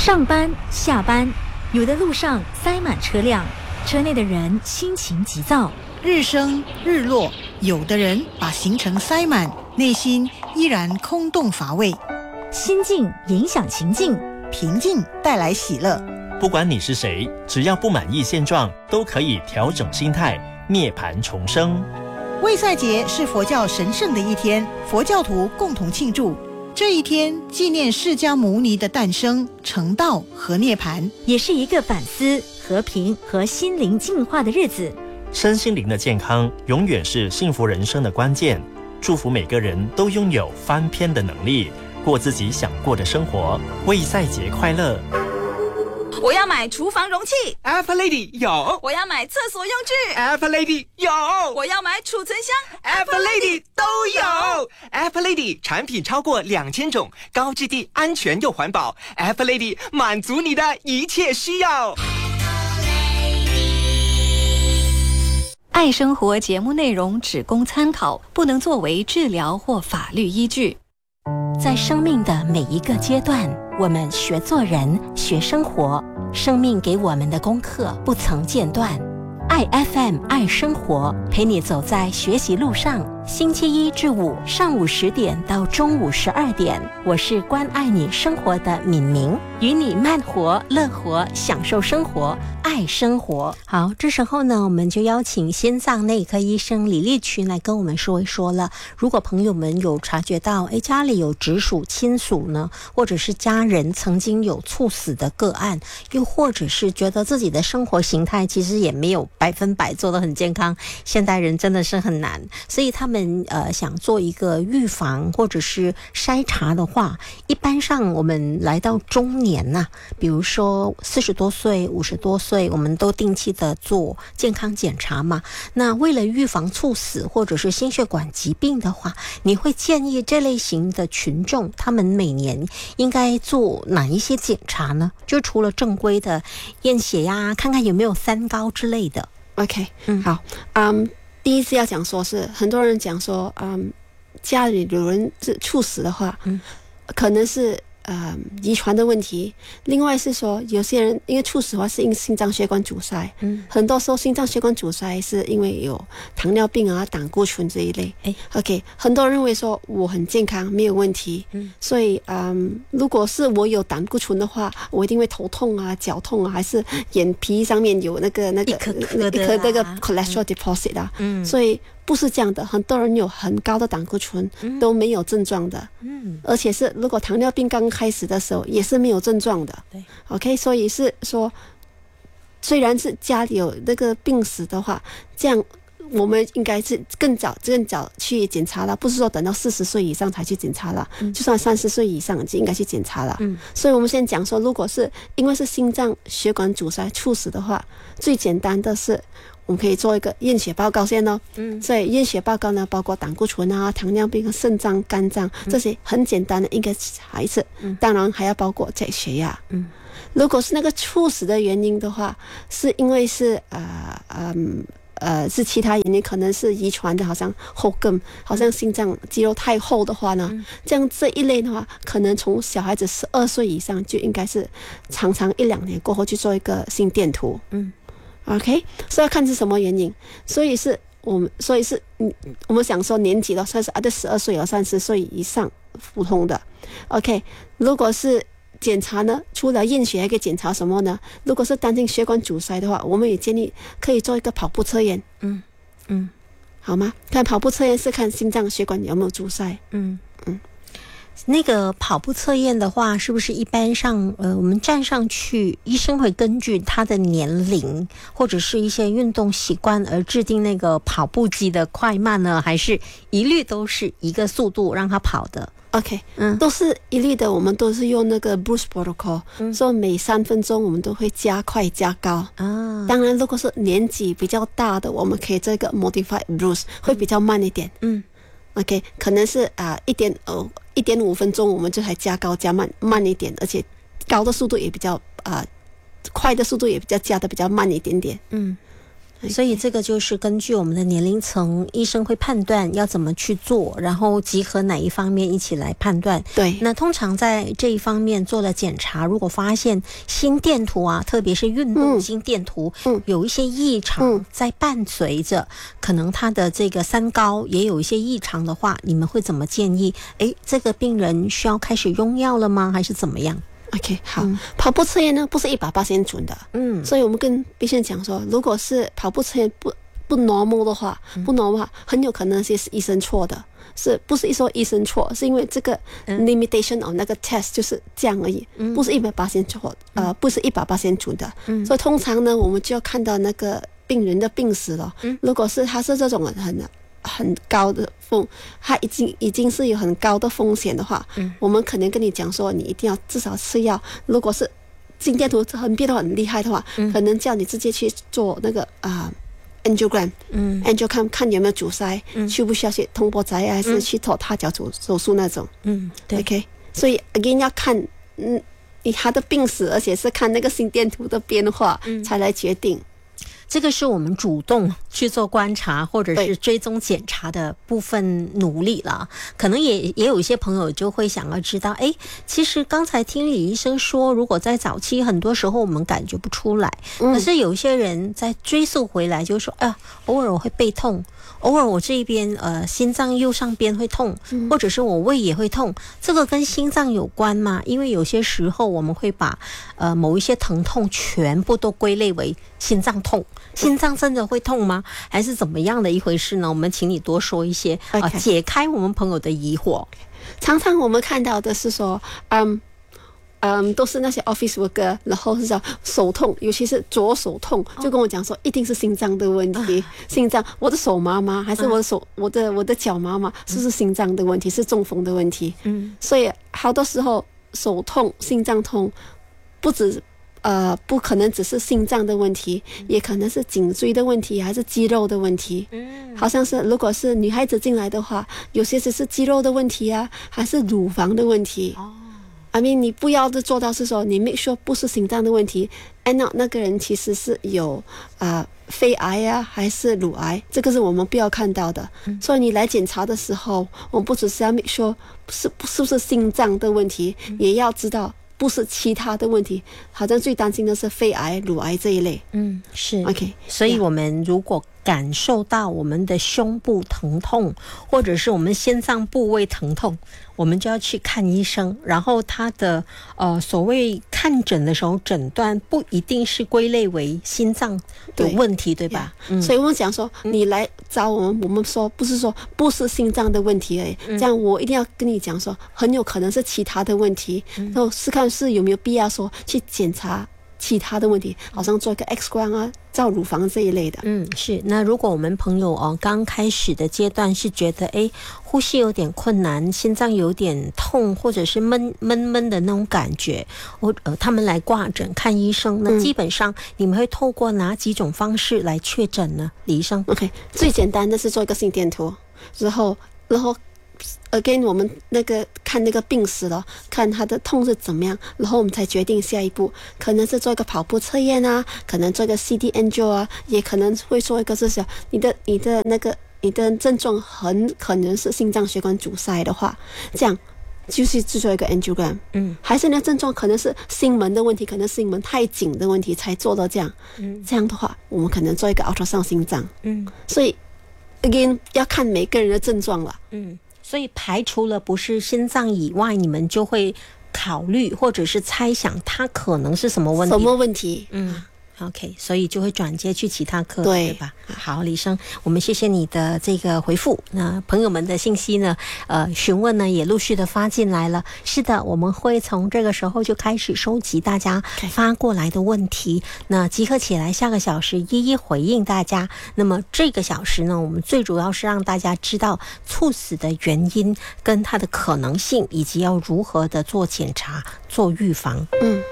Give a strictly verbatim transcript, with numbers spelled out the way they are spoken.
上班下班，有的路上塞满车辆，车内的人心情急躁。 日升日落，有的人把行程塞满，内心依然空洞乏味。 心境影响情境， 平静带来喜乐。 不管你是谁，只要不满意现状，都可以调整心态，涅槃重生。 卫赛节是佛教神圣的一天，佛教徒共同庆祝。这一天纪念释迦牟尼的诞生、成道和涅槃， 也是一个反思、和平和心灵净化的日子。 身心灵的健康永远是幸福人生的关键。祝福每个人都拥有翻篇的能力，过自己想过的生活。卫赛节快乐！ 我要买厨房容器 Apple Lady 有， 我要买厕所用具 Apple Lady 有， 我要买储存箱 Apple Lady 都有。Apple Lady 产品超过两千种，高质地、安全又环保。Apple Lady 满足你的一切需要。 爱生活节目内容只供参考，不能作为治疗或法律依据。 在生命的每一个阶段，我们学做人，学生活，生命给我们的功课不曾间断。爱 F M 爱生活，陪你走在学习路上。星期一至五上午十点到中午十二点，我是关爱你生活的敏明，与你慢活、乐活，享受生活，爱生活。好，这时候呢，我们就邀请心脏内科医生李立群来跟我们说一说了。如果朋友们有察觉到，哎，家里有直属亲属呢，或者是家人曾经有猝死的个案，又或者是觉得自己的生活形态其实也没有百分百做得很健康，现代人真的是很难，所以他们呃想做一个预防或者是筛查的话，一般上我们来到中年呐、啊，比如说四十多岁、五十多岁，我们都定期的做健康检查嘛。那为了预防猝死或者是心血管疾病的话，你会建议这类型的群众他们每年应该做哪一些检查呢？就除了正规的验血呀，看看有没有三高之类的。 OK， 嗯， 好，嗯，第一次要讲说是很多人讲说，嗯，家里有人是猝死的话，嗯，可能是呃遗传的问题。另外是说，有些人因为猝死的话是因为心脏血管阻塞，嗯，很多时候心脏血管阻塞是因为有糖尿病啊、胆固醇这一类。哎 ，OK， 很多人认为说我很健康，没有问题，嗯，所以嗯，如果是我有胆固醇的话，我一定会头痛啊、脚痛啊，还是眼皮上面有那个那个一颗颗的、啊、 一颗那个 cholesterol deposit 啊，嗯，所以。不是这样的，很多人有很高的胆固醇、嗯、都没有症状的，嗯，而且是如果糖尿病刚开始的时候也是没有症状的，对 ，OK， 所以是说，虽然是家里有那个病史的话，这样我们应该是更早更早去检查了，不是说等到四十岁以上才去检查了，嗯、就算三十岁以上就应该去检查了，嗯，所以我们先讲说，如果是因为是心脏血管阻塞猝死的话，最简单的是。我们可以做一个验血报告先哦，嗯，所以验血报告呢，包括胆固醇啊、糖尿病、肾脏、肝脏这些很简单的，应该查一次。嗯，当然还要包括在血压。嗯，如果是那个猝死的原因的话，是因为是呃嗯呃是其他原因，可能是遗传的，好像后跟，好像心脏肌肉太厚的话呢，嗯、这样这一类的话，可能从小孩子十二岁以上就应该是常常一两年过后去做一个心电图。嗯。OK， 所以要看是什么原因，所以是我们，所以是嗯，我们想说年纪的，算是啊，在十二岁到三十岁以上普通的。OK， 如果是检查呢，除了验血还可以检查什么呢？如果是担心血管阻塞的话，我们也建议可以做一个跑步测验。嗯嗯，好吗？看跑步测验是看心脏血管有没有阻塞。嗯嗯。 那个跑步测验的话，是不是一般上呃，我们站上去，医生会根据他的年龄或者是一些运动习惯而制定那个跑步机的快慢呢？还是一律都是一个速度让他跑的 ？OK， 嗯，都是一律的，我们都是用那个 Bruce Protocol，嗯，所以每三分钟我们都会加快加高啊。当然，如果是年纪比较大的，我们可以这个 Modified Bruce 会比较慢一点。嗯。OK， 可能是啊一点呃一点五分钟，我们就还加高加慢慢一点，而且高的速度也比较啊、呃、快的速度也比较加的比较慢一点点。嗯所以这个就是根据我们的年龄层，医生会判断要怎么去做，然后集合哪一方面一起来判断。 对， 那通常在这一方面做了检查，如果发现心电图啊，特别是运动心电图、嗯、有一些异常、嗯、在伴随着可能他的这个三高也有一些异常的话，你们会怎么建议？诶，这个病人需要开始用药了吗？还是怎么样 ？OK， 好、嗯，跑步测验呢不是一百巴仙准的，嗯，所以我们跟病人讲说，如果是跑步测验不不 normal 的话，不 normal 的话，很有可能是医生错的，是不是说医生错？是因为这个 limitation of 那个 test 就是这样而已，嗯、不是一百巴仙错，呃，不是一百巴仙准的，嗯，所以通常呢，我们就要看到那个病人的病史了，嗯，如果是他是这种很很高的风，它已经已经是有很高的风险的话，嗯，我们可能跟你讲说，你一定要至少吃药。如果是心电图很变得很厉害的话，嗯，可能叫你直接去做那个啊、呃、angiogram， 嗯 ，angiogram 看有没有阻塞，嗯，需不需要去通波仔还是去做踏脚手手术那种，嗯，对 ，OK， 所以 again 要看嗯你他的病史，而且是看那个心电图的变化，嗯，才来决定。 这个是我们主动去做观察或者是追踪检查的部分努力了。可能也也有一些朋友就会想要知道，哎，其实刚才听李医生说，如果在早期很多时候我们感觉不出来，嗯、可是有些人在追溯回来就说，哎呀，偶尔我会背痛，偶尔我这一边呃心脏右上边会痛，嗯、或者是我胃也会痛，这个跟心脏有关吗？因为有些时候我们会把呃某一些疼痛全部都归类为心脏痛。心脏真的会痛吗？还是怎么样的一回事呢？我们请你多说一些，啊、okay. 呃，解开我们朋友的疑惑。 常常我们看到的是说，嗯嗯，都是那些 office worker， 然后是叫手痛，尤其是左手痛，就跟我讲说，一定是心脏的问题。哦、心脏，我的手麻麻，还是我的手，嗯、我的我的脚麻麻，是不是心脏的问题？是中风的问题？嗯，所以好多时候手痛、心脏痛，不止。呃，不可能只是心脏的问题，也可能是颈椎的问题，还是肌肉的问题。嗯，好像是如果是女孩子进来的话，有些只是肌肉的问题啊，还是乳房的问题。哦 I mean 你不要的做到是说，你 make sure 不是心脏的问题 ，and not 那个人其实是有啊、呃、肺癌啊，还是乳癌，这个是我们不要看到的。嗯、所以你来检查的时候，我们不只是要 make sure 是是不是心脏的问题，嗯、也要知道。不是其他的问题，好像最担心的是肺癌、乳癌这一类。 嗯，是 OK。 所以我们如果感受到我们的胸部疼痛，或者是我们心脏部位疼痛，我们就要去看医生。然后他的呃所谓看诊的时候，诊断不一定是归类为心脏的问题， 对, 对吧？ 嗯、所以我们讲说，你来找我们，我们说不是说不是心脏的问题而已。嗯、这样我一定要跟你讲说，很有可能是其他的问题，嗯、然后试看是有没有必要说去检查。其他的问题，好像做一个 X 光啊、照乳房这一类的。 嗯，是。那如果我们朋友哦，刚开始的阶段是觉得，哎，呼吸有点困难，心脏有点痛，或者是闷闷闷的那种感觉，我呃，他们来挂诊看医生，那基本上你们会透过哪几种方式来确诊呢？李医生 ？OK， 最简单的是做一个心电图，然后，然后。again 我们那个看那个病史了，看他的痛是怎么样，然后我们才决定下一步，可能是做一个跑步测验啊，可能做一个 C T angio 啊，也可能会做一个是想你的你的那个你的症状很可能是心脏血管阻塞的话，这样就是制作一个 angiogram， 嗯，还是那症状可能是心门的问题，可能是心门太紧的问题才做到这样，嗯，这样的话我们可能做一个 ultrasound 心脏，嗯，所以 again 要看每个人的症状了， 嗯。所以排除了不是心脏以外，你们就会考虑或者是猜想它可能是什么问题？ 什么问题？ 嗯 ，OK， 所以就会转接去其他科， 对, 对吧？好，李生，我们谢谢你的这个回复。那朋友们的信息呢？呃，询问呢也陆续的发进来了。是的，我们会从这个时候就开始收集大家发过来的问题，那集合起来，下个小时一一回应大家。那么这个小时呢，我们最主要是让大家知道猝死的原因跟它的可能性，以及要如何的做检查、做预防。嗯。